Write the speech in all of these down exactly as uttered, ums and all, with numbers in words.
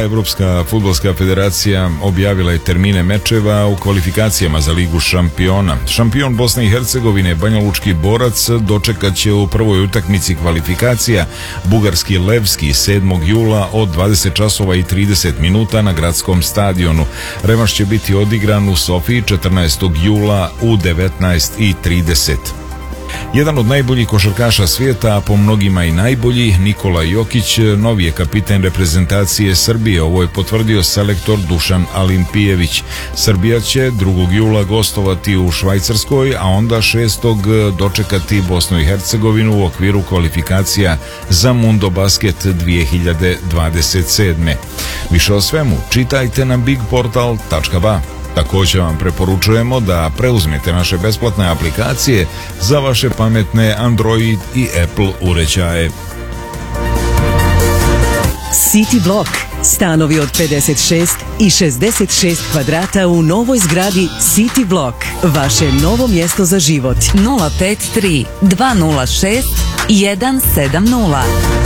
Evropska fudbalska federacija objavila je termine mečeva u kvalifikacijama za Ligu šampiona. Šampion Bosne i Hercegovine, Banjalučki Borac, dočekat će u prvoj utakmici kvalifikacija bugarski Levski sedmog jula od dvadeset časova i trideset minuta na gradskom stadionu. Revanš će biti odigran u Sofiji četrnaestog jula u devetnaest i trideset. Jedan od najboljih košarkaša svijeta, a po mnogima i najbolji, Nikola Jokić, novi je kapiten reprezentacije Srbije. Ovo je potvrdio selektor Dušan Alimpijević. Srbija će drugog jula gostovati u Švajcarskoj, a onda šestog dočekati Bosnu i Hercegovinu u okviru kvalifikacija za Mundo Basket dvije hiljade dvadeset sedme. Više o svemu čitajte na big portal tačka ba. Također vam preporučujemo da preuzmete naše besplatne aplikacije za vaše pametne Android i Apple uređaje. City Block. Stanovi od pedeset šest i šezdeset šest kvadrata u novoj zgradi City Block. Vaše novo mjesto za život. nula pet tri dva nula šest jedan sedam nula.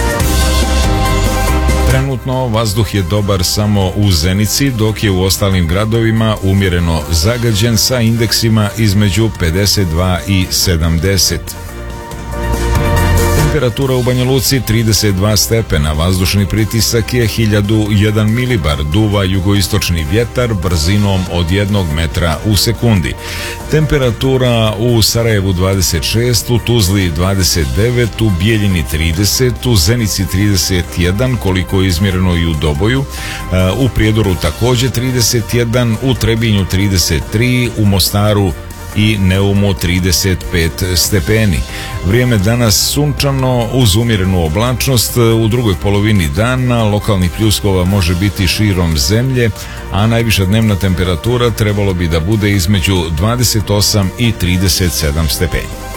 Trenutno vazduh je dobar samo u Zenici, dok je u ostalim gradovima umjereno zagađen sa indeksima između pedeset dva i sedamdeset. Temperatura u Banja Luci trideset dva stepena, vazdušni pritisak je hiljadu jedan milibar, duva jugoistočni vjetar brzinom od jednog metra u sekundi. Temperatura u Sarajevu dvadeset šest, u Tuzli dvadeset devet, u Bijeljini trideset, u Zenici trideset jedan, koliko je izmjereno i u Doboju, u Prijedoru također trideset jedan, u Trebinju trideset tri, u Mostaru i Neumu trideset pet stepeni. Vrijeme danas sunčano uz umjerenu oblačnost, u drugoj polovini dana lokalnih pljuskova može biti širom zemlje, a najviša dnevna temperatura trebalo bi da bude između dvadeset osam i trideset sedam stepeni.